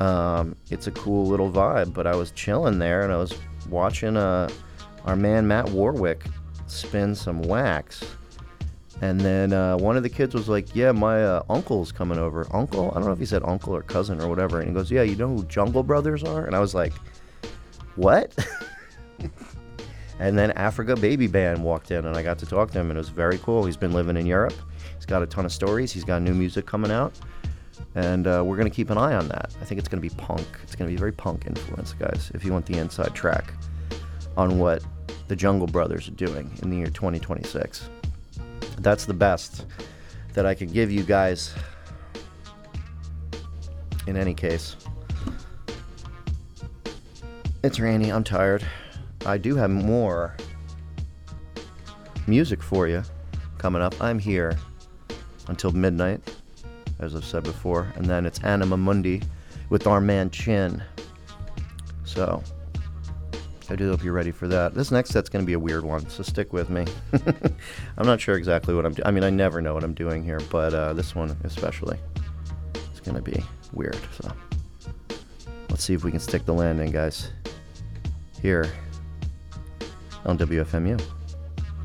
It's a cool little vibe, but I was chilling there and I was watching our man Matt Warwick spin some wax. And then one of the kids was like, yeah, my uncle's coming over. Uncle? I don't know if he said uncle or cousin or whatever. And he goes, yeah, you know who Jungle Brothers are? And I was like, what? And then Africa Baby Band walked in and I got to talk to him and it was very cool. He's been living in Europe. He's got a ton of stories. He's got new music coming out. And we're going to keep an eye on that. I think it's going to be punk. It's going to be very punk influence, guys, if you want the inside track on what the Jungle Brothers are doing in the year 2026. That's the best that I could give you guys. In any case, it's rainy. I'm tired. I do have more music for you coming up. I'm here until midnight, as I've said before, and then it's Anima Mundi with our man Chin. So I do hope you're ready for that. This next set's going to be a weird one, so stick with me. I'm not sure exactly what I'm doing. I mean, I never know what I'm doing here, but this one especially is going to be weird. So let's see if we can stick the landing, guys, here on WFMU.